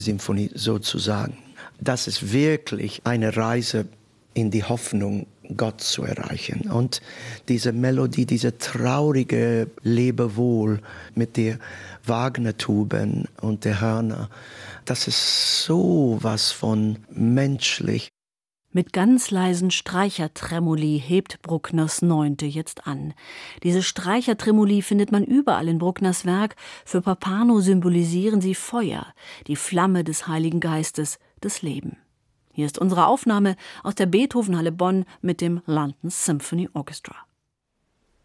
Symphonie sozusagen. Das ist wirklich eine Reise in die Hoffnung, Gott zu erreichen. Und diese Melodie, diese traurige Lebewohl mit der Wagner-Tuben und der Hörner, das ist so was von menschlich. Mit ganz leisen Streichertremoli hebt Bruckners 9. jetzt an. Diese Streichertremoli findet man überall in Bruckners Werk. Für Pappano symbolisieren sie Feuer, die Flamme des Heiligen Geistes, das Leben. Hier ist unsere Aufnahme aus der Beethovenhalle Bonn mit dem London Symphony Orchestra.